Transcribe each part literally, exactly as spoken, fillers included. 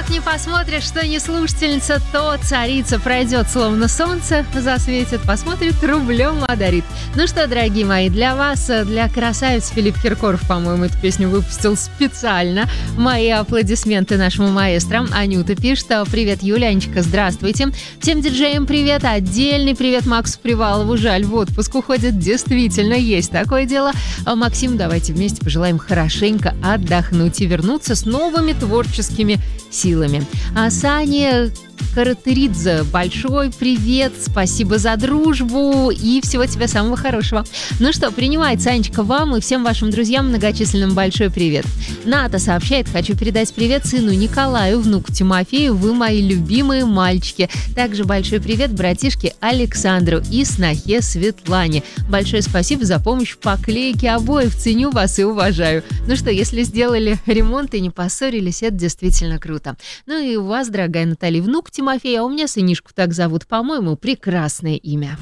Как ни посмотришь, что не слушательница, то царица пройдет, словно солнце засветит, посмотрит, рублем одарит. Ну что, дорогие мои, для вас, для красавиц Филипп Киркоров, по-моему, эту песню выпустил специально. Мои аплодисменты нашему маэстро. Анюта пишет: привет, Юлянечка, здравствуйте. Всем диджеям привет, отдельный привет Максу Привалову. Жаль, в отпуск уходит, действительно, есть такое дело. Максим, давайте вместе пожелаем хорошенько отдохнуть и вернуться с новыми творческими силами. А Сане Каратеридзе, большой привет, спасибо за дружбу и всего тебе самого хорошего. Ну что, принимает, Санечка, вам и всем вашим друзьям многочисленным большой привет. Ната сообщает: хочу передать привет сыну Николаю, внуку Тимофею, вы мои любимые мальчики. Также большой привет братишке Александру и снохе Светлане. Большое спасибо за помощь в поклейке обоев, ценю вас и уважаю. Ну что, если сделали ремонт и не поссорились, это действительно круто. Ну и у вас, дорогая Наталья, внук Тимофей, а у меня сынишку так зовут, по-моему, прекрасное имя.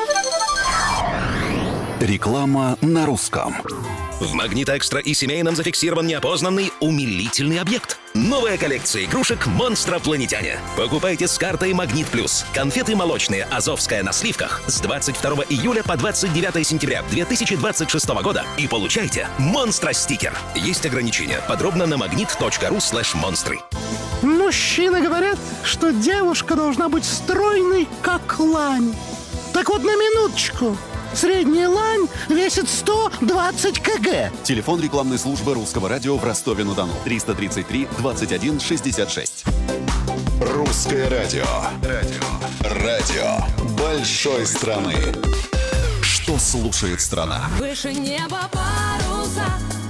Реклама на русском. В Магнит Экстра и семейном зафиксирован неопознанный умилительный объект. Новая коллекция игрушек «Монстропланетяне». Покупайте с картой «Магнит Плюс». Конфеты молочные «Азовская» на сливках с двадцать второго июля по двадцать девятое сентября две тысячи двадцать шестого года и получайте «Монстро-стикер». Есть ограничения. Подробно на магнит точка ру слэш монстры. Мужчины говорят, что девушка должна быть стройной, как лань. Так вот, на минуточку. Средняя лань весит сто двадцать килограмм. Телефон рекламной службы Русского радио в Ростове-на-Дону. триста тридцать три двадцать один шестьдесят шесть. Русское радио. Радио. Радио большой страны. Что слушает страна? Выше неба паруса.